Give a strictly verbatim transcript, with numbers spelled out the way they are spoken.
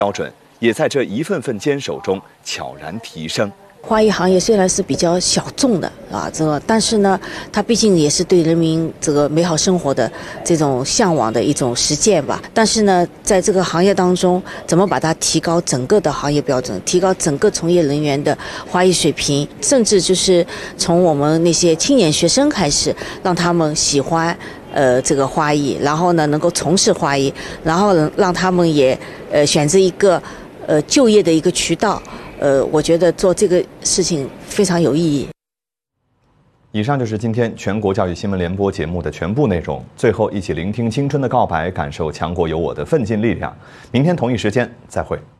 标准也在这一份份坚守中悄然提升。 花艺行业虽然是比较小众的啊，这个，但是呢，它毕竟也是对人民这个美好生活的这种向往的一种实践吧。但是呢，在这个行业当中，怎么把它提高整个的行业标准，提高整个从业人员的花艺水平，甚至就是从我们那些青年学生开始，让他们喜欢呃这个花艺，然后呢能够从事花艺，然后让他们也呃选择一个呃就业的一个渠道。呃，我觉得做这个事情非常有意义。 以上就是今天全国教育新闻联播节目的全部内容。最后，一起聆听青春的告白，感受强国有我的奋进力量。明天同一时间再会。